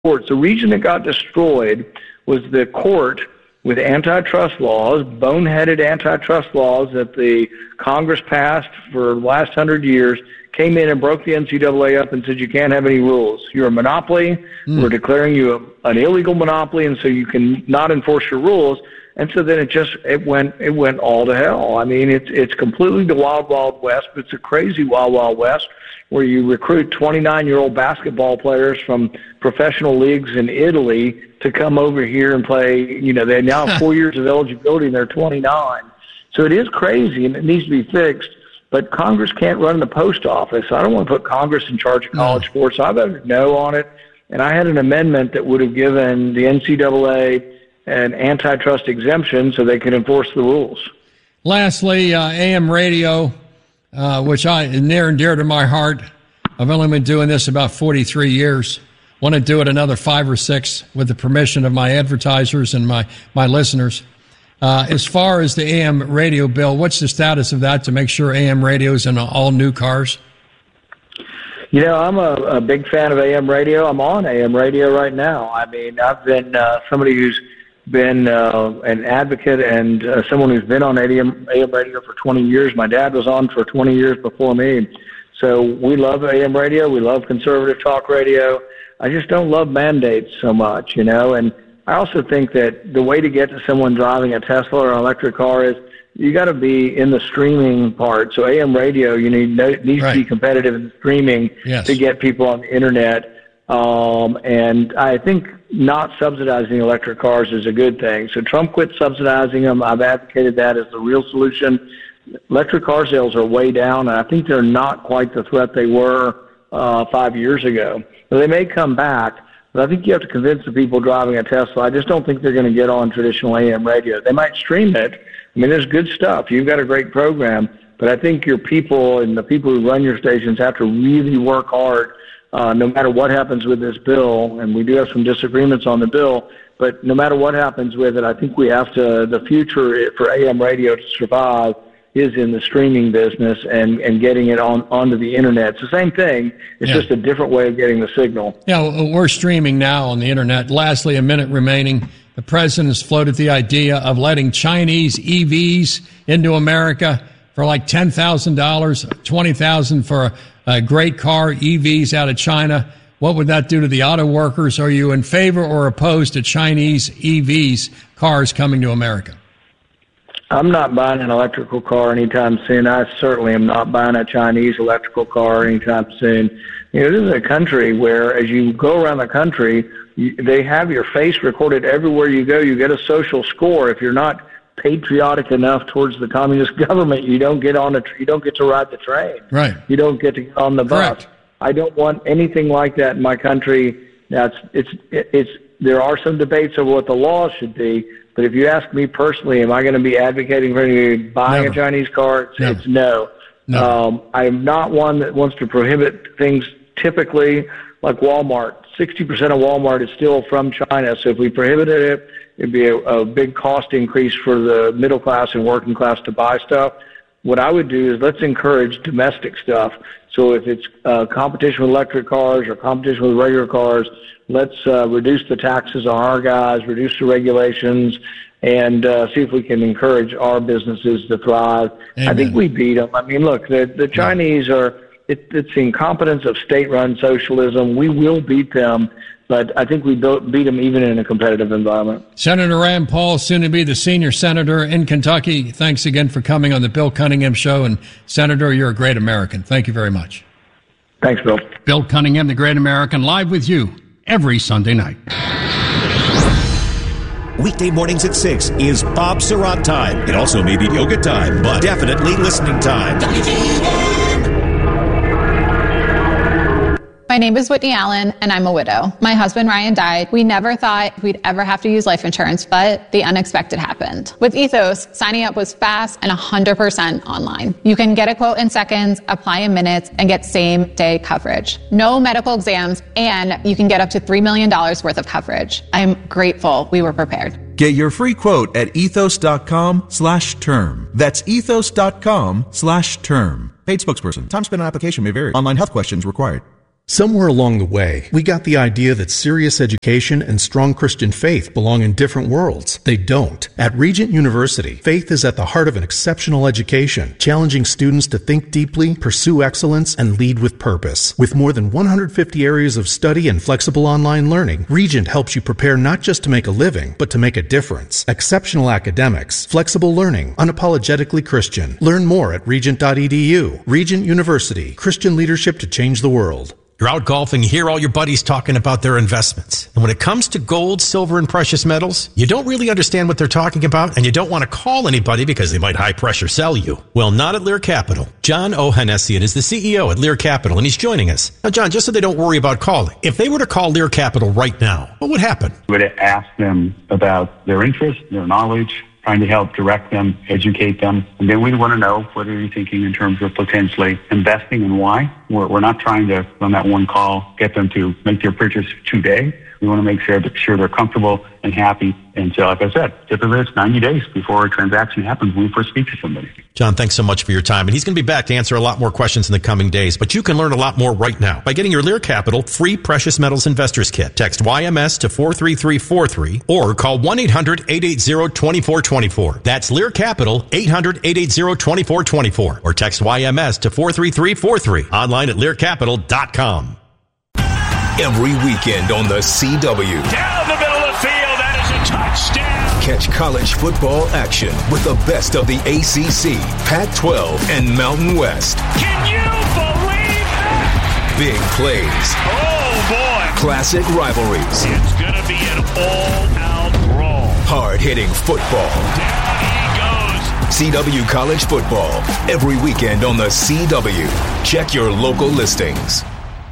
courts. The reason it got destroyed was the court with antitrust laws, boneheaded antitrust laws that the Congress passed for the last 100 years, came in and broke the NCAA up and said you can't have any rules. You're a monopoly. We're declaring you an illegal monopoly, and so you can not enforce your rules. And so then it went all to hell. I mean, it's completely the wild, wild west, but it's a crazy wild, wild west where you recruit 29-year-old basketball players from professional leagues in Italy to come over here and play. You know, they now have 4 years of eligibility and they're 29. So it is crazy and it needs to be fixed. But Congress can't run the post office. I don't want to put Congress in charge of college sports. I voted no on it. And I had an amendment that would have given the NCAA an antitrust exemption so they could enforce the rules. Lastly, AM radio, which is near and dear to my heart. I've only been doing this about 43 years. Want to do it another 5 or 6 with the permission of my advertisers and my listeners. As far as the AM radio bill, what's the status of that to make sure AM radio's in all new cars? You know, I'm a big fan of AM radio. I'm on AM radio right now. I mean, I've been somebody who's been an advocate and someone who's been on AM radio for 20 years. My dad was on for 20 years before me. So we love AM radio. We love conservative talk radio. I just don't love mandates so much, you know. And I also think that the way to get to someone driving a Tesla or an electric car is you got to be in the streaming part. So AM radio, needs to be competitive in streaming to get people on the internet. And I think not subsidizing electric cars is a good thing. So Trump quit subsidizing them. I've advocated that as the real solution. Electric car sales are way down, and I think they're not quite the threat they were 5 years ago. So they may come back, but I think you have to convince the people driving a Tesla. I just don't think they're going to get on traditional AM radio. They might stream it. I mean, there's good stuff. You've got a great program, but I think your people and the people who run your stations have to really work hard no matter what happens with this bill, and we do have some disagreements on the bill, but no matter what happens with it, I think we have to, the future for AM radio to survive is in the streaming business and getting it onto the internet. It's the same thing. It's just a different way of getting the signal. Yeah, we're streaming now on the internet. Lastly, a minute remaining. The president has floated the idea of letting Chinese EVs into America for like $10,000, $20,000 for a great car, EVs out of China. What would that do to the auto workers? Are you in favor or opposed to Chinese EVs, cars coming to America? I'm not buying an electrical car anytime soon. I certainly am not buying a Chinese electrical car anytime soon. You know, this is a country where as you go around the country, they have your face recorded everywhere you go. You get a social score. If you're not patriotic enough towards the communist government, you don't get to ride the train. Right. You don't get to get on the bus. Correct. I don't want anything like that in my country. Now, there are some debates over what the laws should be, but if you ask me personally, am I going to be advocating for anybody buying a Chinese car? It's no. I am not one that wants to prohibit things typically like Walmart. 60% of Walmart is still from China, so if we prohibited it, it'd be a big cost increase for the middle class and working class to buy stuff. What I would do is let's encourage domestic stuff. So if it's competition with electric cars or competition with regular cars, let's reduce the taxes on our guys, reduce the regulations, and see if we can encourage our businesses to thrive. Amen. I think we beat them. I mean, look, the Chinese it's the incompetence of state-run socialism. We will beat them, but I think we beat them even in a competitive environment. Senator Rand Paul, soon to be the senior senator in Kentucky, thanks again for coming on the Bill Cunningham Show. And, Senator, you're a great American. Thank you very much. Thanks, Bill. Bill Cunningham, the great American, live with you every Sunday night. Weekday mornings at 6 is Bob Surratt time. It also may be yoga time, but definitely listening time. My name is Whitney Allen, and I'm a widow. My husband, Ryan, died. We never thought we'd ever have to use life insurance, but the unexpected happened. With Ethos, signing up was fast and 100% online. You can get a quote in seconds, apply in minutes, and get same-day coverage. No medical exams, and you can get up to $3 million worth of coverage. I'm grateful we were prepared. Get your free quote at ethos.com/term. That's ethos.com/term. Paid spokesperson. Time spent on application may vary. Online health questions required. Somewhere along the way, we got the idea that serious education and strong Christian faith belong in different worlds. They don't. At Regent University, faith is at the heart of an exceptional education, challenging students to think deeply, pursue excellence, and lead with purpose. With more than 150 areas of study and flexible online learning, Regent helps you prepare not just to make a living, but to make a difference. Exceptional academics, flexible learning, unapologetically Christian. Learn more at regent.edu. Regent University, Christian leadership to change the world. You're out golfing, you hear all your buddies talking about their investments. And when it comes to gold, silver, and precious metals, you don't really understand what they're talking about, and you don't want to call anybody because they might high-pressure sell you. Well, not at Lear Capital. John Ohanessian is the CEO at Lear Capital, and he's joining us. Now, John, just so they don't worry about calling, if they were to call Lear Capital right now, what would happen? We would ask them about their interest, their knowledge, trying to help direct them, educate them. And then we want to know, what are you thinking in terms of potentially investing and why? We're not trying to, on that one call, get them to make their purchase today. We want to make sure they're comfortable and happy. And so, like I said, typically it's 90 days before a transaction happens when we first speak to somebody. John, thanks so much for your time. And he's going to be back to answer a lot more questions in the coming days. But you can learn a lot more right now by getting your Lear Capital free Precious Metals Investors Kit. Text YMS to 43343 or call 1-800-880-2424. That's Lear Capital, 800-880-2424. Or text YMS to 43343. Online at learcapital.com. Every weekend on the CW. Down the middle of the field, that is a touchdown. Catch college football action with the best of the ACC, Pac-12, and Mountain West. Can you believe that? Big plays. Oh, boy. Classic rivalries. It's going to be an all-out brawl. Hard-hitting football. Down he goes. CW College Football. Every weekend on the CW. Check your local listings.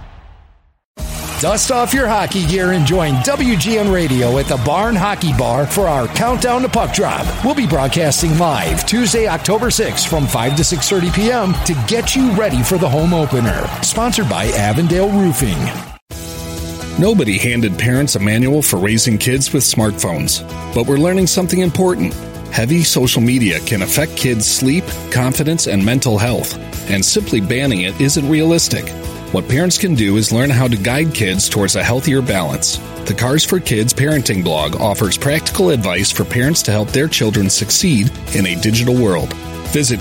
Dust off your hockey gear and join WGN Radio at the Barn Hockey Bar for our Countdown to Puck Drop. We'll be broadcasting live Tuesday, October 6th from 5 to 6:30 p.m. to get you ready for the home opener. Sponsored by Avondale Roofing. Nobody handed parents a manual for raising kids with smartphones, but we're learning something important. Heavy social media can affect kids' sleep, confidence, and mental health, and simply banning it isn't realistic. What parents can do is learn how to guide kids towards a healthier balance. The Cars for Kids parenting blog offers practical advice for parents to help their children succeed in a digital world. Visit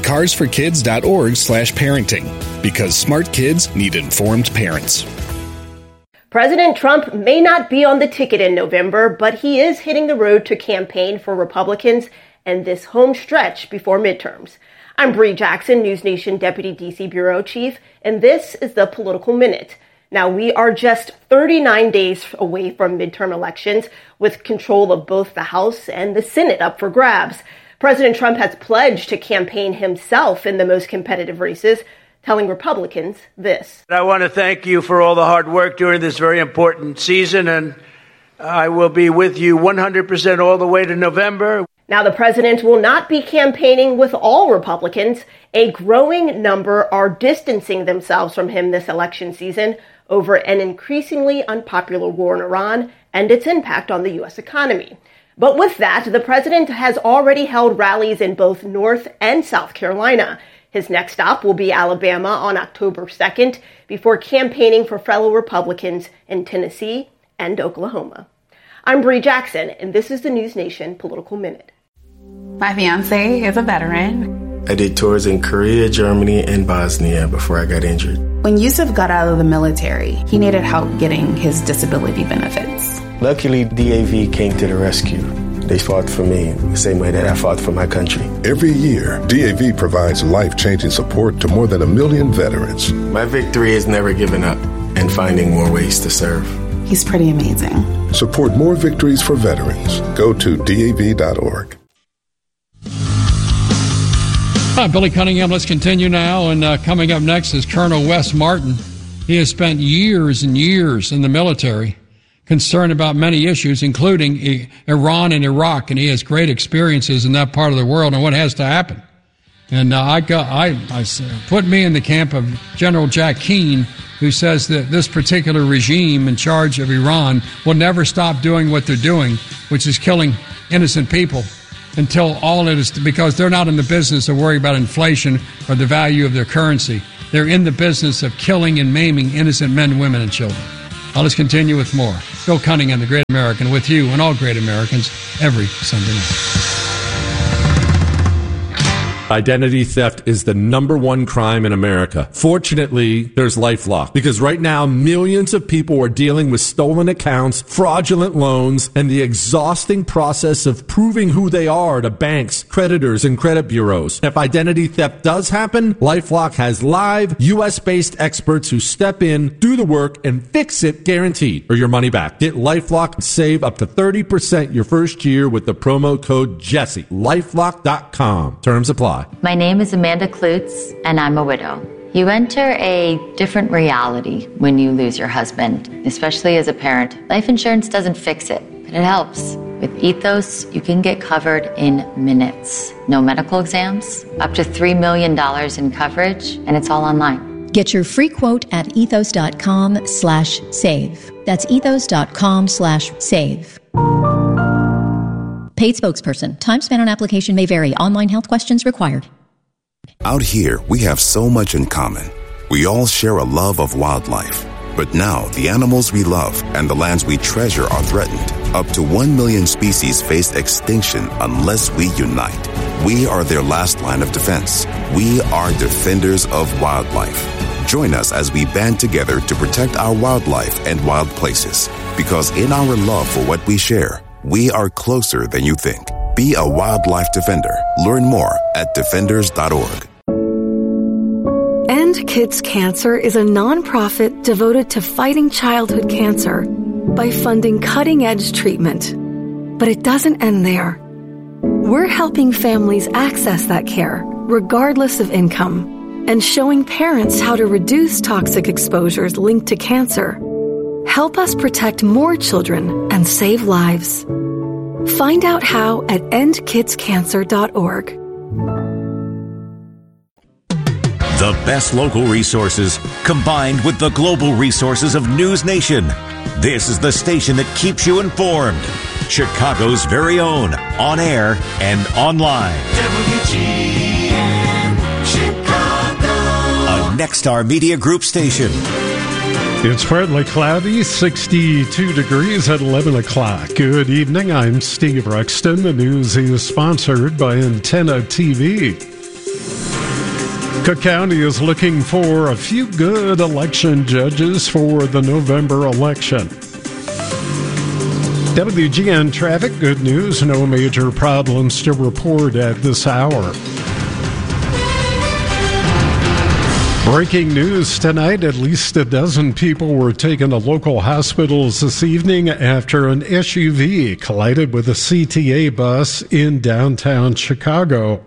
carsforkids.org/parenting, because smart kids need informed parents. President Trump may not be on the ticket in November, but he is hitting the road to campaign for Republicans and this home stretch before midterms. I'm Bree Jackson, News Nation Deputy D.C. Bureau Chief, and this is the Political Minute. Now, we are just 39 days away from midterm elections, with control of both the House and the Senate up for grabs. President Trump has pledged to campaign himself in the most competitive races, telling Republicans this. I want to thank you for all the hard work during this very important season, and I will be with you 100% all the way to November. Now, the president will not be campaigning with all Republicans. A growing number are distancing themselves from him this election season over an increasingly unpopular war in Iran and its impact on the U.S. economy. But with that, the president has already held rallies in both North and South Carolina. His next stop will be Alabama on October 2nd, before campaigning for fellow Republicans in Tennessee and Oklahoma. I'm Bree Jackson, and this is the News Nation Political Minute. My fiance is a veteran. I did tours in Korea, Germany, and Bosnia before I got injured. When Yusuf got out of the military, he needed help getting his disability benefits. Luckily, DAV came to the rescue. They fought for me the same way that I fought for my country. Every year, DAV provides life-changing support to more than 1 million veterans. My victory is never giving up and finding more ways to serve. He's pretty amazing. Support more victories for veterans. Go to DAV.org. Hi, Billy Cunningham. Let's continue now. And coming up next is Colonel Wes Martin. He has spent years and years in the military, concerned about many issues, including Iran and Iraq, and he has great experiences in that part of the world and what has to happen. And I put me in the camp of General Jack Keane, who says that this particular regime in charge of Iran will never stop doing what they're doing, which is killing innocent people, until all it is, because they're not in the business of worrying about inflation or the value of their currency. They're in the business of killing and maiming innocent men, women, and children. Let's continue with more. Bill Cunningham, the Great American, with you and all great Americans every Sunday night. Identity theft is the number one crime in America. Fortunately, there's LifeLock, because right now millions of people are dealing with stolen accounts, fraudulent loans, and the exhausting process of proving who they are to banks, creditors, and credit bureaus. If identity theft does happen, LifeLock has live U.S.-based experts who step in, do the work, and fix it guaranteed, or your money back. Get LifeLock and save up to 30% your first year with the promo code Jesse. LifeLock.com. Terms apply. My name is Amanda Klutz, and I'm a widow. You enter a different reality when you lose your husband, especially as a parent. Life insurance doesn't fix it, but it helps. With Ethos, you can get covered in minutes. No medical exams, up to $3 million in coverage, and it's all online. Get your free quote at ethos.com/save. That's ethos.com/save. Paid spokesperson. Time spent on application may vary. Online health questions required. Out here, we have so much in common. We all share a love of wildlife. But now, the animals we love and the lands we treasure are threatened. Up to 1 million species face extinction unless we unite. We are their last line of defense. We are defenders of wildlife. Join us as we band together to protect our wildlife and wild places. Because in our love for what we share, we are closer than you think. Be a wildlife defender. Learn more at defenders.org. End Kids Cancer is a nonprofit devoted to fighting childhood cancer by funding cutting-edge treatment. But it doesn't end there. We're helping families access that care, regardless of income, and showing parents how to reduce toxic exposures linked to cancer. Help us protect more children and save lives. Find out how at endkidscancer.org. The best local resources combined with the global resources of News Nation. This is the station that keeps you informed. Chicago's very own, on air and online. WGN Chicago. A Nexstar Media Group station. It's partly cloudy, 62 degrees at 11 o'clock. Good evening, I'm Steve Ruxton. The news is sponsored by Antenna TV. Cook County is looking for a few good election judges for the November election. WGN traffic, good news, no major problems to report at this hour. Breaking news tonight, at least a dozen people were taken to local hospitals this evening after an SUV collided with a CTA bus in downtown Chicago.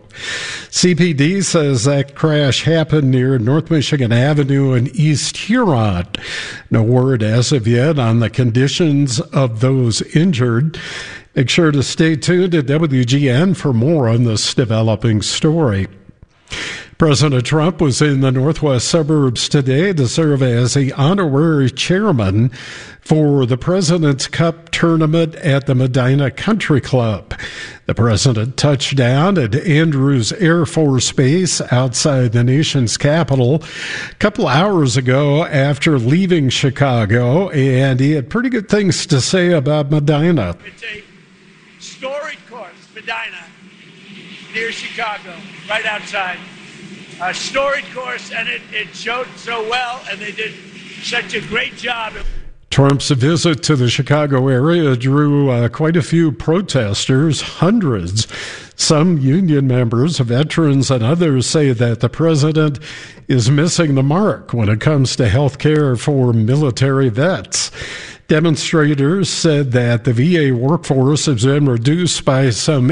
CPD says that crash happened near North Michigan Avenue in East Huron. No word as of yet on the conditions of those injured. Make sure to stay tuned to WGN for more on this developing story. President Trump was in the northwest suburbs today to serve as the honorary chairman for the President's Cup tournament at the Medina Country Club. The president touched down at Andrews Air Force Base outside the nation's capital a couple hours ago after leaving Chicago, and he had pretty good things to say about Medina. It's a storied course, Medina, near Chicago, right outside. A storied course, and it showed so well, and they did such a great job. Trump's visit to the Chicago area drew quite a few protesters, hundreds. Some union members, veterans, and others say that the president is missing the mark when it comes to health care for military vets. Demonstrators said that the VA workforce has been reduced by some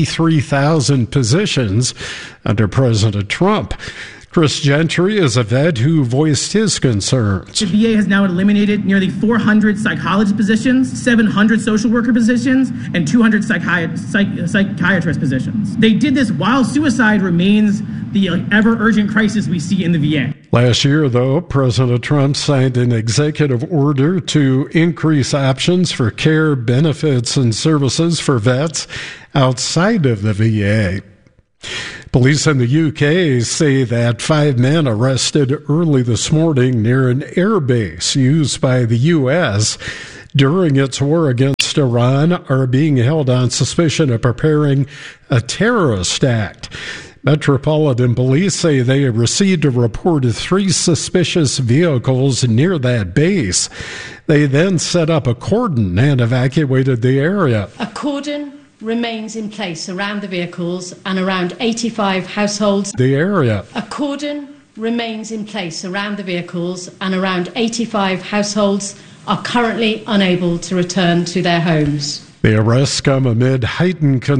83,000 positions under President Trump. Chris Gentry is a vet who voiced his concerns. The VA has now eliminated nearly 400 psychologist positions, 700 social worker positions, and 200 psychiatrist positions. They did this while suicide remains the ever-urgent crisis we see in the VA. Last year, though, President Trump signed an executive order to increase options for care, benefits, and services for vets outside of the VA. Police in the UK say that 5 men arrested early this morning near an airbase used by the U.S. during its war against Iran are being held on suspicion of preparing a terrorist act. Metropolitan Police say they have received a report of 3 suspicious vehicles near that base. They then set up a cordon and evacuated the area. A cordon remains in place around the vehicles and around 85 households. The area. A cordon remains in place around the vehicles and around 85 households are currently unable to return to their homes. The arrests come amid heightened